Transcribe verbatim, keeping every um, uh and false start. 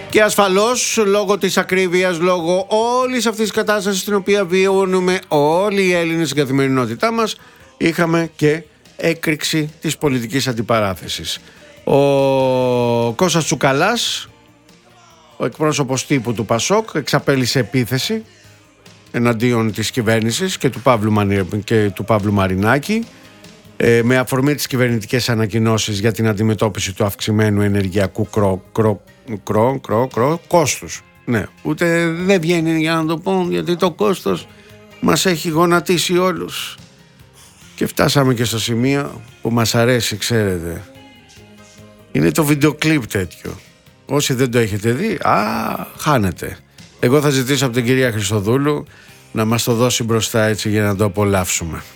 Και ασφαλώς λόγω της ακρίβειας, λόγω όλης αυτής της κατάστασης στην οποία βιώνουμε όλοι οι Έλληνες στην καθημερινότητά μας, είχαμε και έκρηξη της πολιτικής αντιπαράθεσης. Ο Κώστας Τσουκαλάς, ο εκπρόσωπος τύπου του Πασόκ, εξαπέλυσε επίθεση εναντίον της κυβέρνησης και του Παύλου, Μανι... και του Παύλου Μαρινάκη, ε, με αφορμή τις κυβερνητικές ανακοινώσεις για την αντιμετώπιση του αυξημένου ενεργειακού κρό, κρό, κρό, κρό, κρό, κόστους. Ναι, ούτε δεν βγαίνει για να το πω, γιατί το κόστος μας έχει γονατίσει όλους. Και φτάσαμε και στο σημείο που μας αρέσει, ξέρετε. Είναι το βίντεο κλιπ τέτοιο. Όσοι δεν το έχετε δει, α, χάνετε. Εγώ θα ζητήσω από την κυρία Χριστοδούλου να μας το δώσει μπροστά έτσι για να το απολαύσουμε.